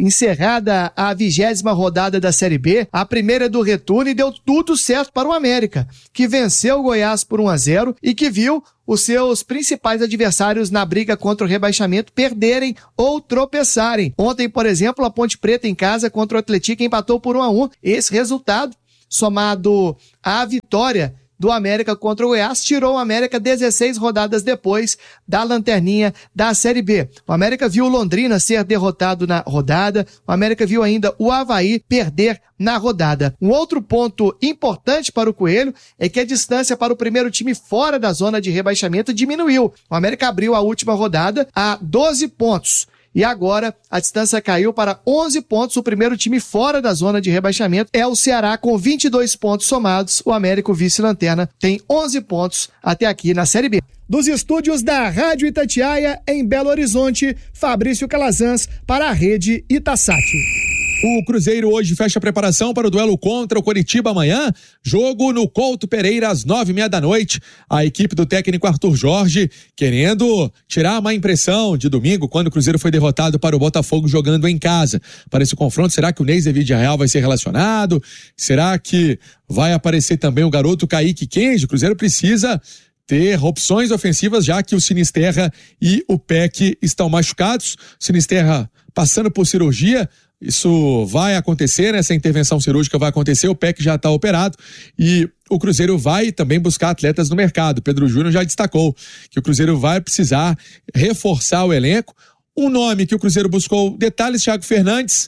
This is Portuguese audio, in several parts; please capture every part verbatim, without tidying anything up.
Encerrada a vigésima rodada da Série B, a primeira do retorno, e deu tudo certo para o América, que venceu o Goiás por um a zero e que viu os seus principais adversários na briga contra o rebaixamento perderem ou tropeçarem. Ontem, por exemplo, a Ponte Preta em casa contra o Atlético empatou por um a um. Esse resultado, somado à vitória do América contra o Goiás, tirou o América dezesseis rodadas depois da lanterninha da Série B. O América viu o Londrina ser derrotado na rodada, o América viu ainda o Avaí perder na rodada. Um outro ponto importante para o Coelho é que a distância para o primeiro time fora da zona de rebaixamento diminuiu. O América abriu a última rodada a doze pontos. E agora a distância caiu para onze pontos. O primeiro time fora da zona de rebaixamento é o Ceará, com vinte e dois pontos somados. O América, o vice-lanterna, tem onze pontos até aqui na Série B. Dos estúdios da Rádio Itatiaia, em Belo Horizonte, Fabrício Calazans para a Rede Itasat. O Cruzeiro hoje fecha a preparação para o duelo contra o Coritiba amanhã. Jogo no Couto Pereira às nove e meia da noite. A equipe do técnico Arthur Jorge querendo tirar a má impressão de domingo, quando o Cruzeiro foi derrotado para o Botafogo jogando em casa. Para esse confronto, será que o Neis de Vidiarreal vai ser relacionado? Será que vai aparecer também o garoto Kaique Kenji? O Cruzeiro precisa ter opções ofensivas, já que o Sinisterra e o Peck estão machucados. O Sinisterra passando por cirurgia. Isso vai acontecer, né? Essa intervenção cirúrgica vai acontecer, o Peck já está operado e o Cruzeiro vai também buscar atletas no mercado. Pedro Júnior já destacou que o Cruzeiro vai precisar reforçar o elenco. Um nome que o Cruzeiro buscou detalhes, Thiago Fernandes,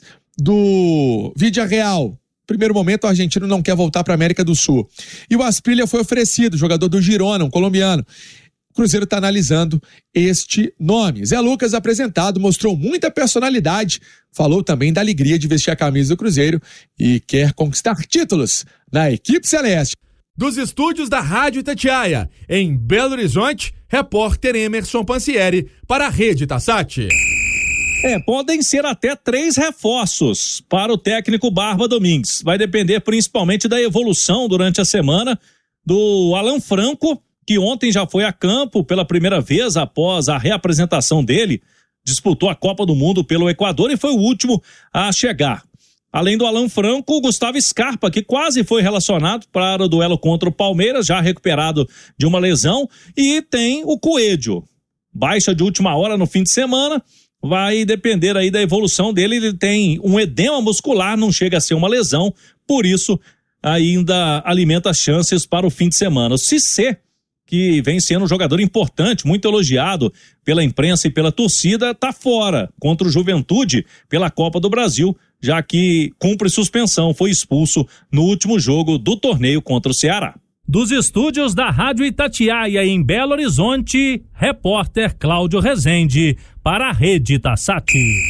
do Vidiarreal. Primeiro momento, o argentino não quer voltar para a América do Sul. E o Asprilla foi oferecido, jogador do Girona, um colombiano. O Cruzeiro está analisando este nome. Zé Lucas, apresentado, mostrou muita personalidade, falou também da alegria de vestir a camisa do Cruzeiro e quer conquistar títulos na equipe celeste. Dos estúdios da Rádio Itatiaia, em Belo Horizonte, repórter Emerson Pansieri para a Rede Itasat. É, podem ser até três reforços para o técnico Barba Domingues. Vai depender principalmente da evolução durante a semana do Alan Franco, que ontem já foi a campo pela primeira vez após a reapresentação dele, disputou a Copa do Mundo pelo Equador e foi o último a chegar. Além do Alan Franco, o Gustavo Scarpa, que quase foi relacionado para o duelo contra o Palmeiras, já recuperado de uma lesão, e tem o Coelho, baixa de última hora no fim de semana, vai depender aí da evolução dele. Ele tem um edema muscular, não chega a ser uma lesão, por isso ainda alimenta chances para o fim de semana. O Cissé, que vem sendo um jogador importante, muito elogiado pela imprensa e pela torcida, está fora contra o Juventude pela Copa do Brasil, já que cumpre suspensão, foi expulso no último jogo do torneio contra o Ceará. Dos estúdios da Rádio Itatiaia em Belo Horizonte, repórter Cláudio Rezende para a Rede Itasat.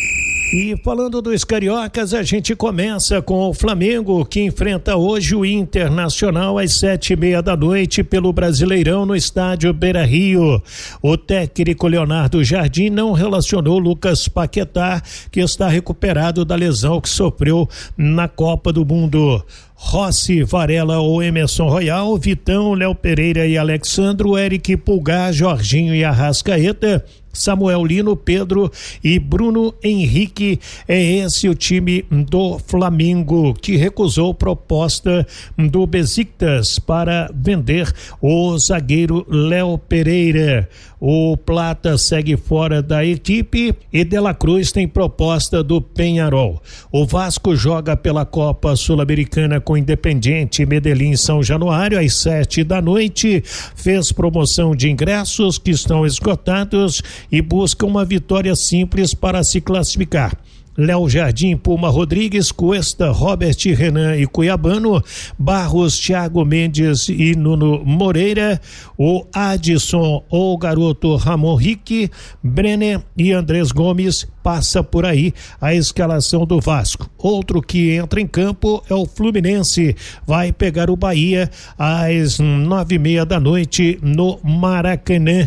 E falando dos cariocas, a gente começa com o Flamengo, que enfrenta hoje o Internacional às sete e meia da noite pelo Brasileirão no estádio Beira-Rio. O técnico Leonardo Jardim não relacionou Lucas Paquetá, que está recuperado da lesão que sofreu na Copa do Mundo. Rossi, Varela ou Emerson Royal, Vitão, Léo Pereira e Alexandro, Eric Pulgar, Jorginho e Arrascaeta, Samuel Lino, Pedro e Bruno Henrique. É esse o time do Flamengo, que recusou proposta do Besiktas para vender o zagueiro Léo Pereira. O Plata segue fora da equipe e De La Cruz tem proposta do Peñarol. O Vasco joga pela Copa Sul-Americana com Independiente Medellín São Januário às sete da noite. Fez promoção de ingressos que estão esgotados e busca uma vitória simples para se classificar. Léo Jardim, Puma Rodrigues, Cuesta, Robert Renan e Cuiabano, Barros, Thiago Mendes e Nuno Moreira, o Adson ou garoto Ramon Rick, Brenner e Andrés Gomes. Passa por aí a escalação do Vasco. Outro que entra em campo é o Fluminense, vai pegar o Bahia às nove e meia da noite no Maracanã.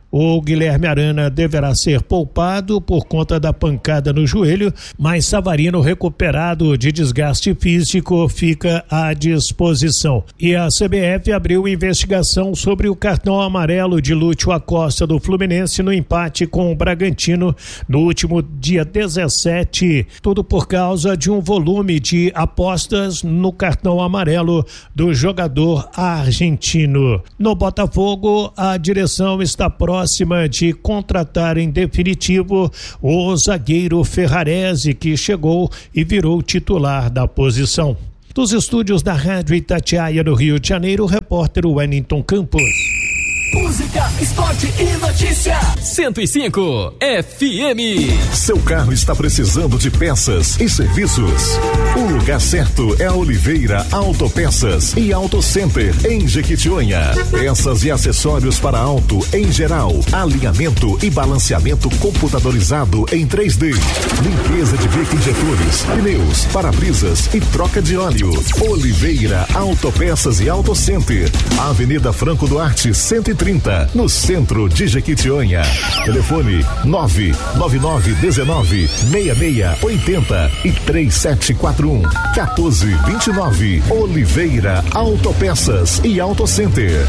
O Guilherme Arana deverá ser poupado por conta da pancada no joelho, mas Savarino, recuperado de desgaste físico, fica à disposição. E a C B F abriu investigação sobre o cartão amarelo de Lúcio Acosta do Fluminense no empate com o Bragantino no último dia dezessete, tudo por causa de um volume de apostas no cartão amarelo do jogador argentino. No Botafogo, a direção está próxima de contratar em definitivo o zagueiro Ferrarese, que chegou e virou titular da posição. Dos estúdios da Rádio Itatiaia do Rio de Janeiro, o repórter Wellington Campos. Música, esporte e notícia. cento e cinco F M. Seu carro está precisando de peças e serviços? O lugar certo é a Oliveira Autopeças e Auto Center em Jequitinhonha. Peças e acessórios para auto em geral, alinhamento e balanceamento computadorizado em três D, limpeza de bico injetores, pneus, para-brisas e troca de óleo. Oliveira Autopeças e Auto Center, Avenida Franco Duarte cento e trinta, no centro de Jequitinhonha. Telefone nove nove nove um nove seis seis oito zero e três sete quatro um quatro dois nove. Oliveira Autopeças e Auto Center.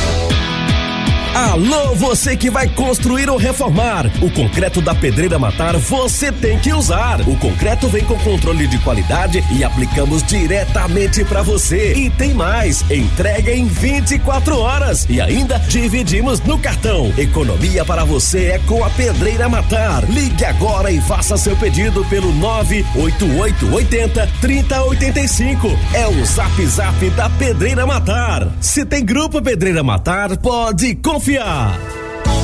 Alô, você que vai construir ou reformar. O concreto da Pedreira Matar você tem que usar. O concreto vem com controle de qualidade e aplicamos diretamente para você. E tem mais, entrega em vinte e quatro horas e ainda dividimos no cartão. Economia para você é com a Pedreira Matar. Ligue agora e faça seu pedido pelo nove oito oito oito zero três zero oito cinco. É o Zap Zap da Pedreira Matar. Se tem grupo Pedreira Matar, pode confiar.